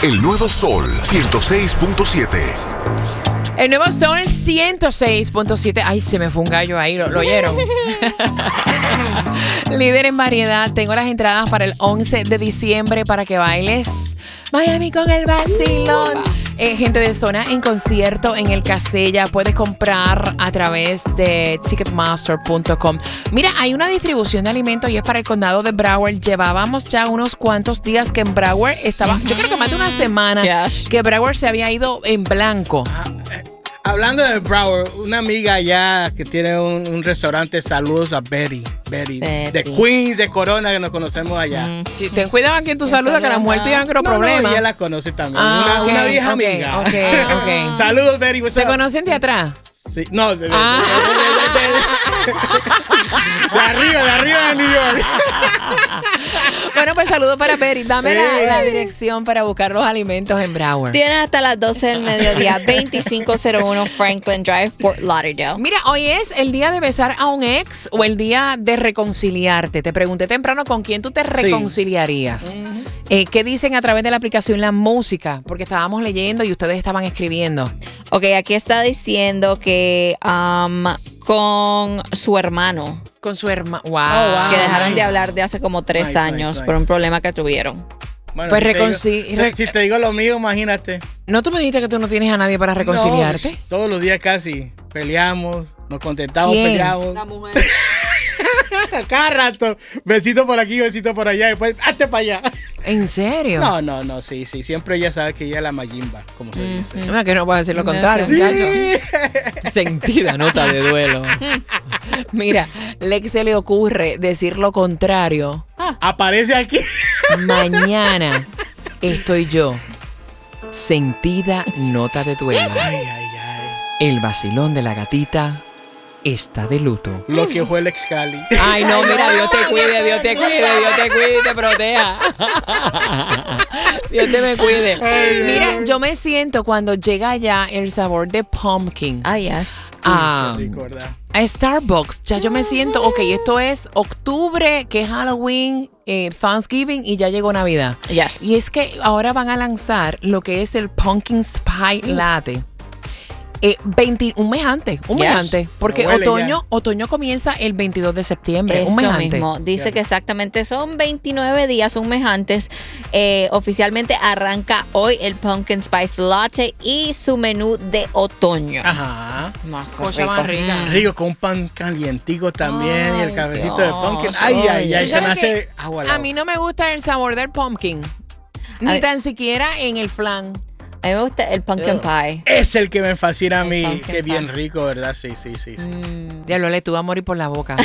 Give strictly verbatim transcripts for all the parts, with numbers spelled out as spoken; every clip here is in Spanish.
El nuevo Sol ciento seis punto siete. El nuevo Sol ciento seis punto siete. Ay, se me fue un gallo ahí, ¿lo, lo oyeron? Líder en variedad. Tengo las entradas para el once de diciembre para que bailes Miami con el vacilón. Eh, gente de zona en concierto en el Casella. Puedes comprar a través de ticketmaster punto com. Mira, hay una distribución de alimentos y es para el condado de Broward. Llevábamos ya unos cuantos días que en Broward estaba, yo creo que más de una semana, Yes. que Broward se había ido en blanco. Ah, eh, hablando de Broward, una amiga allá que tiene un, un restaurante, saludos a Betty. Betty. Betty. De Queens, de Corona, que nos conocemos allá. Mm. Sí, ten cuidado a quien tú saludas, que la mujer tuya no creo No, problema. no, ella la conoce también. Ah, una, ok, una vieja ok, amiga. ok, ok. Saludos, Betty. what's ¿Se up? conocen de atrás? Sí, no, de, de- Ah. de- de- de- de- de arriba, de arriba de New York. Bueno, pues saludos para Peri. Dame la, la dirección para buscar los alimentos en Broward. Tienes hasta las doce del mediodía, veinticinco cero uno Franklin Drive, Fort Lauderdale. Mira, hoy es el día de besar a un ex o el día de reconciliarte. Te pregunté temprano con quién tú te reconciliarías. Eh, ¿Qué dicen a través de la aplicación La Música? Porque estábamos leyendo y ustedes estaban escribiendo. Ok, aquí está diciendo que um, con su hermano, Con su hermano. Wow. Oh, wow. que dejaron nice. de hablar de hace como tres Nice, años nice, por un nice. problema que tuvieron. Bueno, Pues si te reconci- digo- re- Si te digo lo mío, imagínate. ¿No tú me dijiste que tú no tienes a nadie para reconciliarte? No, todos los días casi peleamos, nos contentamos, ¿Quién? peleamos. mujer. Cada rato, besito por aquí, besito por allá, después, hazte para allá. ¿En serio? No, no, no, sí, sí, siempre ella sabe que ella es la mayimba, como se dice. No, es que no puedo decir lo No, contrario, sí. muchacho. Sentida nota de duelo. Mira, Lex se le ocurre decir lo contrario. Aparece aquí. Mañana estoy yo. Sentida nota de duelo. Ay, ay, ay. El vacilón de la gatita está de luto. Lo que fue el Excali. Ay, no, mira, Dios te cuide, Dios te cuide, Dios te cuide y te proteja. Dios te me cuide. Mira, yo me siento cuando llega ya el sabor de pumpkin. Ah, yes. Ah, Qué rico, ¿verdad? a Starbucks, ya yo me siento, ok, esto es octubre, que es Halloween, eh, Thanksgiving y ya llegó Navidad. Yes. Y es que ahora van a lanzar lo que es el Pumpkin Spice Latte. Eh, veinte, un mes antes, un mes Yes. antes, porque Me huele otoño, ya. otoño comienza el veintidós de septiembre, Eso un mes antes. mismo. Dice que exactamente son veintinueve días, un mes antes. Eh, oficialmente arranca hoy el Pumpkin Spice Latte y su menú de otoño. Ajá. Más Cosa más rica. Mm. Rico, con un pan calientico también y el Ay, cabecito de Dios. pumpkin. Ay, ay, ay, ¿Tú se me sabes hace que agua a la a boca. mí no me gusta el sabor del pumpkin, ni Ay. tan siquiera en el flan. A mí me gusta el pumpkin Ugh. pie. Es el que me fascina a El mí. pumpkin Qué bien pie. rico, ¿verdad? Sí, sí, sí. sí. Diablo, le tú vas a morir por la boca.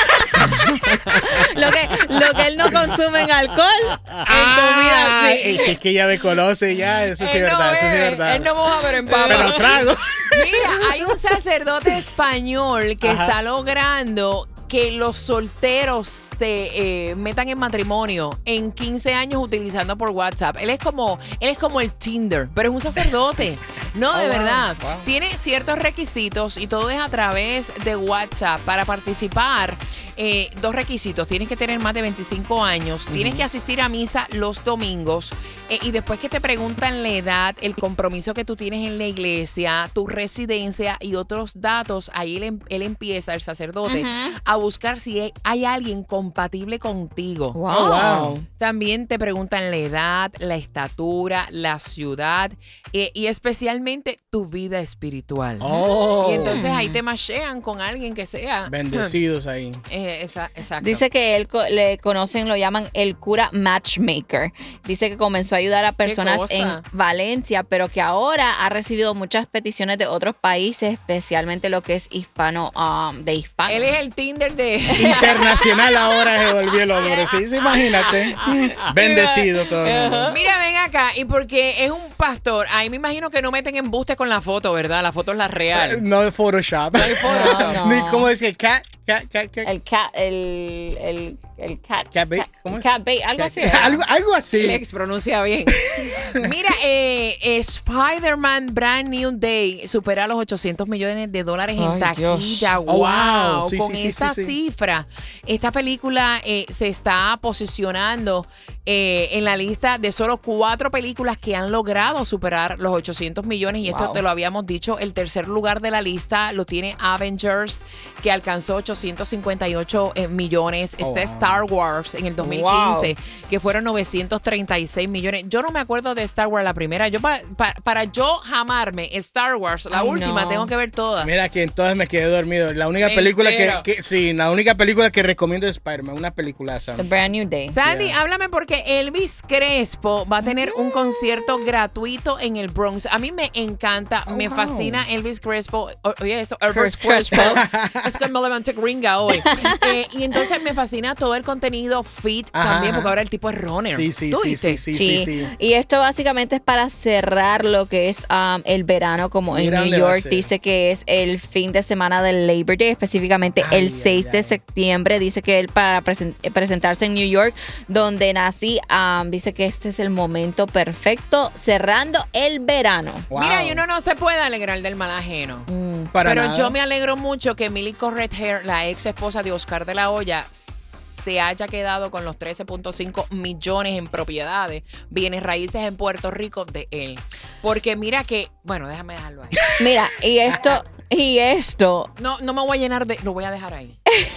Lo que, lo que él no consume en alcohol, en comida Ay, sí. es que- es que ella me conoce ya. Eso sí es Él no verdad, eso sí es bebe, verdad. Él no moja, pero empapa. Pero trago. Mira, hay un sacerdote español que Ajá. está logrando que los solteros se eh, metan en matrimonio en quince años utilizando por WhatsApp. Él es como, él es como el Tinder, pero es un sacerdote. No, de Oh, wow, verdad. wow. Tiene ciertos requisitos y todo es a través de WhatsApp. Para participar, eh, dos requisitos. Tienes que tener más de veinticinco años, tienes que asistir a misa los domingos eh, y después que te preguntan la edad, el compromiso que tú tienes en la iglesia, tu residencia y otros datos, ahí él, em- él empieza, el sacerdote, a buscar si hay, hay alguien compatible contigo. Wow. Oh, wow. También te preguntan la edad, la estatura, la ciudad eh, y especialmente tu vida espiritual. Oh. Y entonces ahí te machean con alguien que sea. Bendecidos ahí. Eh, esa- exacto. Dice que él co- le conocen, lo llaman el cura matchmaker. Dice que comenzó a ayudar a personas cosa? en Valencia, pero que ahora ha recibido muchas peticiones de otros países, especialmente lo que es hispano, um, de hispano. Él es el Tinder de... Internacional ahora se volvió el hombre. Sí, sí, imagínate. Bendecido todo el mundo. Mira, ven acá, y porque es un pastor, ahí me imagino que no meten embuste con la foto, ¿verdad? La foto es la real. No de Photoshop. No hay Photoshop. No, no. Ni cómo es que cat, cat, cat, cat. El cat, el, el, el cat. Cat bait, ¿cómo es? Cat bait, algo Cat- así. algo, algo así. Lex pronuncia bien. Mira, eh, eh, Spider-Man Brand New Day supera los ochocientos millones de dólares en Ay, taquilla. Dios. Wow. Oh, wow. Sí, Con sí, sí, esta sí, sí. cifra, esta película eh, se está posicionando eh, en la lista de solo cuatro películas que han logrado superar los ochocientos millones. Y esto Wow. te lo habíamos dicho. El tercer lugar de la lista lo tiene Avengers, que alcanzó ochocientos cincuenta y ocho eh, millones. Oh, Está wow. Star Wars en el dos mil quince, que fueron novecientos treinta y seis millones. Yo no me acuerdo de Star Wars la primera. Yo pa- pa- para yo jamarme Star Wars, la Ay, última, no. tengo que ver todas. Mira que entonces me quedé dormido. La única película que, Entero. que sí, la única película que recomiendo es Spider-Man, una película esa. The Brand New Day. Sandy, Yeah. háblame porque Elvis Crespo va a tener un concierto gratuito en el Bronx. A mí me encanta, Oh, me wow. fascina Elvis Crespo. O- Oye, eso, Elvis Crespo. Crespo. Es que me levanté gringa hoy. Eh, y entonces me fascina todo el contenido fit Ajá, también, ajá. porque ahora el tipo es runner. Sí, sí, ¿Tú sí, viste? sí, sí, sí, sí. Y esto básicamente es para cerrar lo que es um, el verano, como Mira en New dónde va a York ser. dice que es el fin de semana del Labor Day, específicamente Ay, el ay, seis de ay. septiembre. Dice que él para presen- presentarse en New York, donde nací, um, dice que este es el momento perfecto, cerrando el verano. Wow. Mira, y uno no se puede alegrar del mal ajeno. Para Pero nada. yo me alegro mucho que Millie Correct Hair, la ex esposa de Oscar de la Hoya, se haya quedado con los trece punto cinco millones en propiedades, bienes raíces en Puerto Rico de él. Porque mira que, bueno, déjame dejarlo ahí. Mira, y esto, y esto, No, no me voy a llenar de, lo voy a dejar ahí.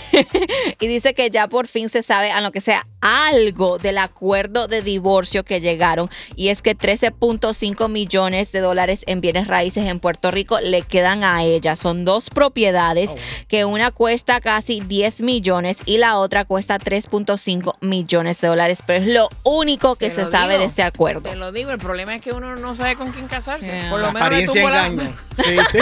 y dice que ya por fin se sabe a lo que sea algo del acuerdo de divorcio que llegaron, y es que trece punto cinco millones de dólares en bienes raíces en Puerto Rico le quedan a ella. Son dos propiedades, que una cuesta casi diez millones y la otra cuesta tres punto cinco millones de dólares, pero es lo único que Te se lo sabe digo, de este acuerdo. Te lo digo, el problema es que uno no sabe con quién casarse. Yeah. Por lo La menos le apariencia tumbo la- engaña. Sí, sí.